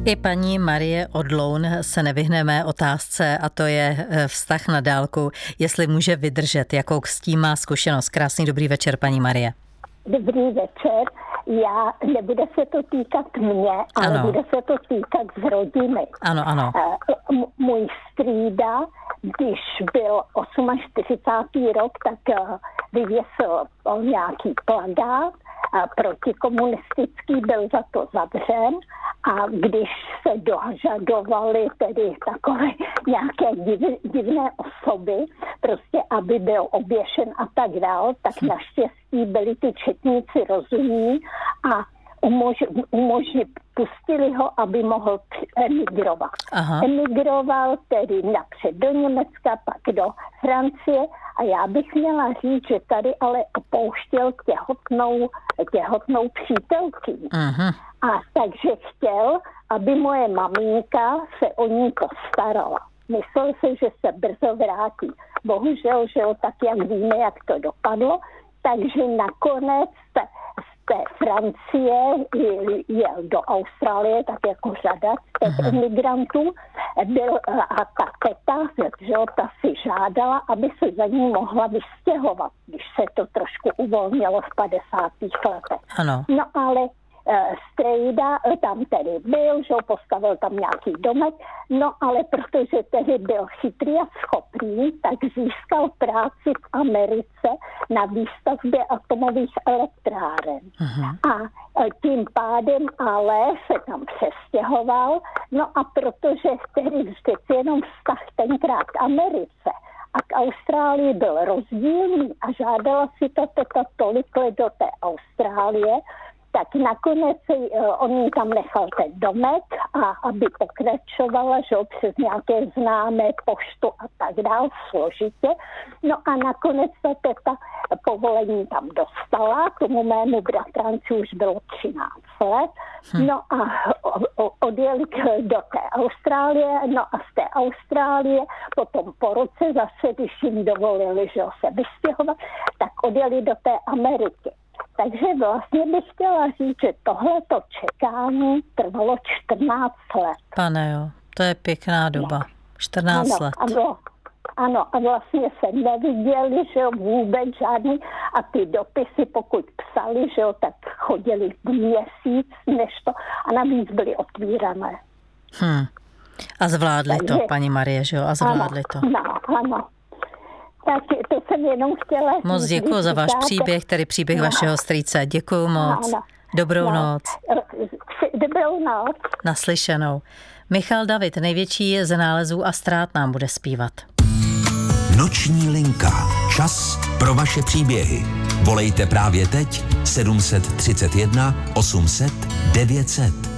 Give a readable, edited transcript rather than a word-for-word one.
I paní Marie Odloun se nevyhne mé otázce, a to je vztah na dálku, jestli může vydržet, jakou s tím má zkušenost. Krásný dobrý večer, paní Marie. Dobrý večer. Nebude se to týkat mě, ale ano. Bude se to týkat z rodiny. Ano. Můj strýda, když byl 48. rok, tak vyvěsil nějaký plakát protikomunistický, byl za to zavřen, a když se dožadovaly tedy takové nějaké divné osoby, prostě aby byl oběšen a tak dál, tak naštěstí byli ty četníci rozumní a pustili ho, aby mohl emigrovat. Aha. Emigroval tedy napřed do Německa, pak do Francie, a já bych měla říct, že tady ale opouštěl těhotnou přítelkyni. Aha. A takže chtěl, aby moje maminka se o ní postarala. Myslel se, že se brzo vrátí. Bohužel, že tak jak víme, jak to dopadlo, takže nakonec z té Francie jel do Austrálie, tak jako řada z těch emigrantů, a ta teta, že ta si žádala, aby se za ní mohla vystěhovat, když se to trošku uvolnilo v 50. letech. Ano. No ale strejda tam tedy byl, že postavil tam nějaký domek, no ale protože tedy byl chytrý a schopný, tak získal práci v Americe na výstavbě atomových elektráren. A tím pádem ale se tam přestěhoval, no a protože tedy přeci jenom vztah tenkrát k Americe a k Austrálii byl rozdílný a žádala si ta teta tolik let do té Austrálie, tak nakonec on tam nechal ten domek, a aby pokračovala, že přes nějaké známé poštu a tak dál složitě. No a nakonec ta teta povolení tam dostala, tomu mému bratranci už bylo 13 let. No a odjeli do té Austrálie, no a z té Austrálie potom po roce zase, když jim dovolili, že se vystěhovat, tak odjeli do té Ameriky. Takže vlastně bych chtěla říct, že tohleto čekání trvalo 14 let. Pane jo, to je pěkná doba. 14 let. Ano, a vlastně se neviděli, že jo, vůbec žádný, a ty dopisy, pokud psali, že jo, tak chodili měsíc, než to, a navíc byly otvírané. A zvládli to, paní Marie, že jo, a zvládli to. Ano. Tak to jsem jenom chtěla... Moc děkuji za váš příběh, tedy příběh vašeho strýce. Děkuji moc. Dobrou noc. Dobrou noc. Naslyšenou. Michal David, největší z nálezů a ztrát, nám bude zpívat. Noční linka. Čas pro vaše příběhy. Volejte právě teď 731 800 900.